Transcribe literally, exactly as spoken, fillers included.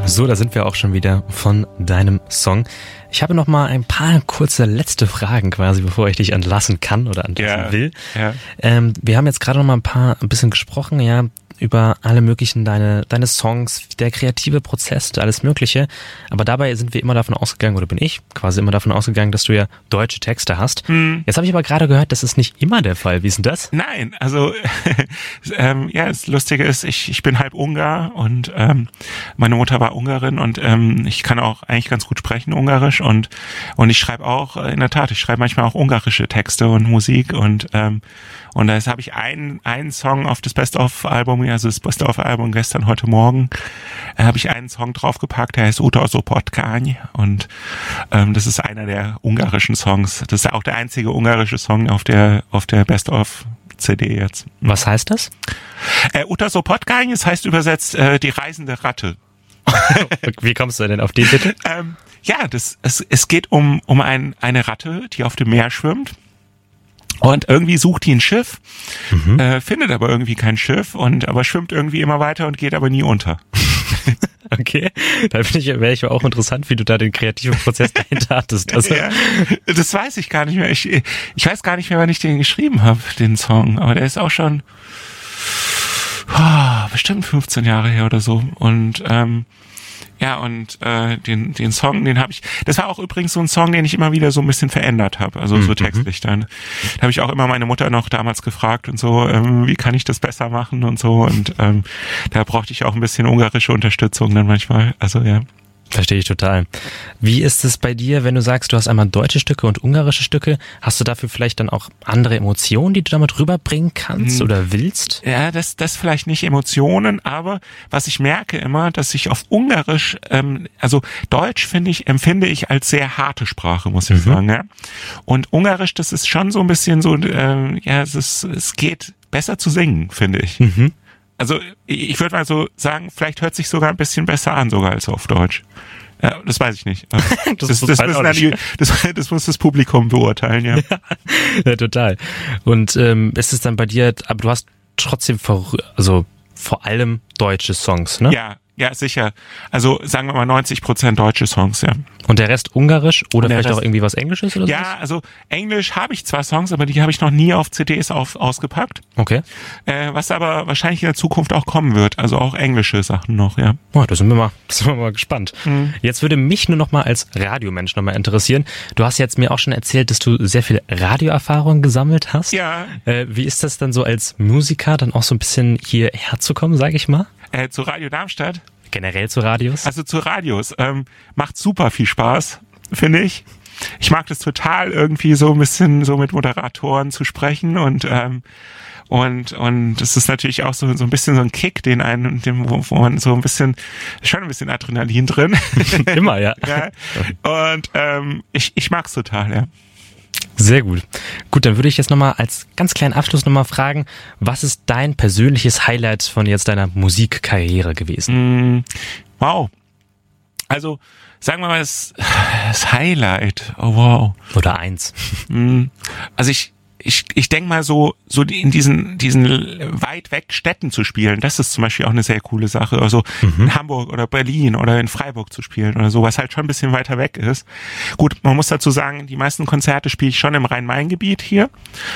So, da sind wir auch schon wieder von deinem Song. Ich habe noch mal ein paar kurze letzte Fragen quasi, bevor ich dich entlassen kann oder entlassen ja, will. Ja. Ähm, wir haben jetzt gerade noch mal ein paar, ein bisschen gesprochen, ja, über alle möglichen, deine, deine Songs, der kreative Prozess, alles Mögliche. Aber dabei sind wir immer davon ausgegangen, oder bin ich quasi immer davon ausgegangen, dass du ja deutsche Texte hast. Hm. Jetzt habe ich aber gerade gehört, das ist nicht immer der Fall. Wie ist denn das? Nein, also ähm, ja, das Lustige ist, ich, ich bin halb Ungar und ähm, meine Mutter war Ungarin und ähm, ich kann auch eigentlich ganz gut sprechen, Ungarisch und und ich schreibe auch, in der Tat, ich schreibe manchmal auch ungarische Texte und Musik und ähm, und da habe ich einen einen Song auf das Best-of-Album, also das Best-of-Album gestern, heute Morgen, äh, habe ich einen Song draufgepackt, der heißt Utolsó potkány und ähm, das ist einer der ungarischen Songs. Das ist auch der einzige ungarische Song auf der auf der Best-of-C D jetzt. Was heißt das? Äh, Utolsó potkány, das heißt übersetzt äh, die reisende Ratte. Wie kommst du denn auf den Titel? ähm, ja, das es, es geht um um ein, eine Ratte, die auf dem Meer schwimmt. Und irgendwie sucht die ein Schiff, mhm. äh, findet aber irgendwie kein Schiff und aber schwimmt irgendwie immer weiter und geht aber nie unter. Okay, da finde ich, wäre ich auch interessant, wie du da den kreativen Prozess dahinter hattest. Also ja, das weiß ich gar nicht mehr. Ich, ich weiß gar nicht mehr, wann ich den geschrieben habe, den Song. Aber der ist auch schon oh, bestimmt fünfzehn Jahre her oder so. Und ähm, ja, und äh, den den Song, den habe ich, das war auch übrigens so ein Song, den ich immer wieder so ein bisschen verändert habe, also so textlich dann. Da habe ich auch immer meine Mutter noch damals gefragt und so, ähm, wie kann ich das besser machen und so. Und ähm, da brauchte ich auch ein bisschen ungarische Unterstützung dann manchmal, also ja. Verstehe ich total. Wie ist es bei dir, wenn du sagst, du hast einmal deutsche Stücke und ungarische Stücke? Hast du dafür vielleicht dann auch andere Emotionen, die du damit rüberbringen kannst hm. oder willst? Ja, das das vielleicht nicht Emotionen, aber was ich merke immer, dass ich auf Ungarisch, ähm, also Deutsch finde ich, empfinde ich als sehr harte Sprache, muss ich mhm. sagen. Ja? Und Ungarisch, das ist schon so ein bisschen so, ähm, ja, es ist, es geht besser zu singen, finde ich. Mhm. Also ich würde mal so sagen, vielleicht hört sich sogar ein bisschen besser an, sogar als auf Deutsch. Ja, das weiß ich nicht. das, das, das, halt müssen die, das, das muss das Publikum beurteilen, ja. Ja, ja total. Und ähm, ist es dann bei dir, aber du hast trotzdem vor, also vor allem deutsche Songs, ne? Ja, ja, sicher. Also sagen wir mal neunzig Prozent deutsche Songs, ja. Und der Rest ungarisch oder vielleicht Rest, auch irgendwie was Englisches oder so? Ja, also Englisch habe ich zwar Songs, aber die habe ich noch nie auf C Ds auf, ausgepackt. Okay. Äh, was aber wahrscheinlich in der Zukunft auch kommen wird. Also auch englische Sachen noch, ja. Oh, da sind wir mal, da sind wir mal gespannt. Mhm. Jetzt würde mich nur noch mal als Radiomensch noch mal interessieren. Du hast jetzt mir auch schon erzählt, dass du sehr viel Radioerfahrung gesammelt hast. Ja. Äh, wie ist das dann so als Musiker, dann auch so ein bisschen hierher zu kommen, sage ich mal? Äh, zu Radio Darmstadt? Generell zu Radios? Also zu Radios. Ähm, macht super viel Spaß, finde ich. Ich mag das total, irgendwie so ein bisschen so mit Moderatoren zu sprechen und ähm, und und das ist natürlich auch so so ein bisschen so ein Kick, den einen, dem, wo, wo man so ein bisschen, schon ein bisschen Adrenalin drin. Immer, ja. ja. Und ähm, ich ich mag's total, ja. Sehr gut. Gut, dann würde ich jetzt nochmal als ganz kleinen Abschluss nochmal fragen, was ist dein persönliches Highlight von jetzt deiner Musikkarriere gewesen? Mm, wow. Also, sagen wir mal, das, das Highlight. Oh, wow. Oder eins. Mm, also ich, ich, ich denke mal so, so in diesen, diesen weit weg Städten zu spielen, das ist zum Beispiel auch eine sehr coole Sache. Also mhm. in Hamburg oder Berlin oder in Freiburg zu spielen oder so, was halt schon ein bisschen weiter weg ist. Gut, man muss dazu sagen, die meisten Konzerte spiele ich schon im Rhein-Main-Gebiet hier.